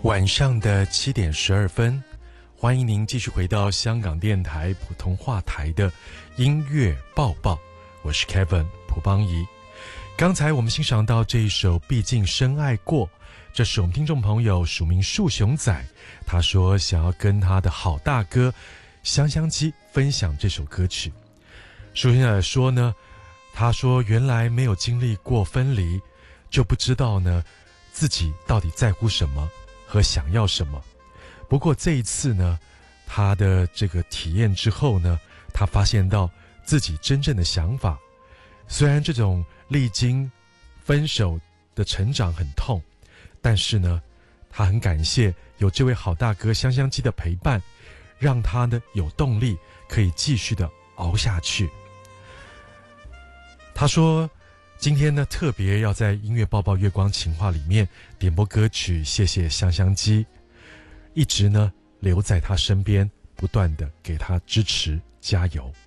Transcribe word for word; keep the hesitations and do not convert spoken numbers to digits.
晚上的七点十二分，欢迎您继续回到香港电台普通话台的音乐报报，我是 Kevin 蒲邦仪。刚才我们欣赏到这一首《毕竟深爱过》，这是我们听众朋友署名树熊仔，他说想要跟他的好大哥香香鸡分享这首歌曲。树熊仔说呢，他说原来没有经历过分离，就不知道呢自己到底在乎什么和想要什么。不过这一次呢，他的这个体验之后呢，他发现到自己真正的想法。虽然这种历经分手的成长很痛，但是呢，他很感谢有这位好大哥香香鸡的陪伴，让他呢有动力可以继续的熬下去。他说今天呢特别要在音乐报报月光情话里面点播歌曲，谢谢香香鸡一直呢留在他身边，不断的给他支持加油。